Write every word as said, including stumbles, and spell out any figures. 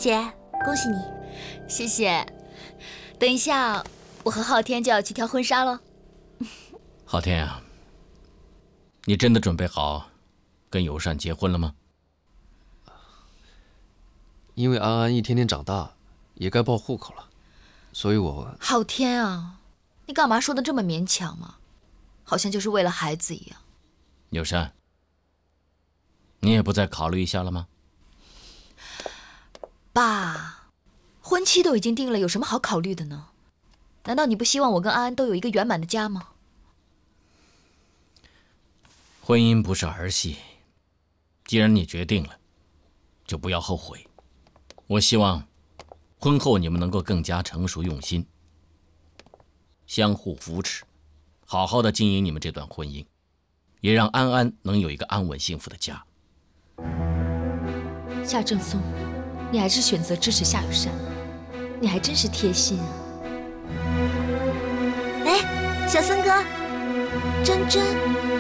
姐，恭喜你！ 谢谢。等一下，我和昊天就要去挑婚纱了。 昊天啊，你真的准备好跟友善结婚了吗？ 因为安安一天天长大，也该报户口了，所以我…… 昊天啊，你干嘛说的这么勉强嘛？好像就是为了孩子一样。 友善，你也不再考虑一下了吗？ 爸，婚期都已经定了，有什么好考虑的呢？难道你不希望我跟安安都有一个圆满的家吗？ 婚姻不是儿戏，既然你决定了，就不要后悔。我希望婚后你们能够更加成熟用心，相互扶持，好好的经营你们这段婚姻，也让安安能有一个安稳幸福的家。 夏正松，你还是选择支持夏友善，你还真是贴心啊！ 哎，小森哥，珍珍。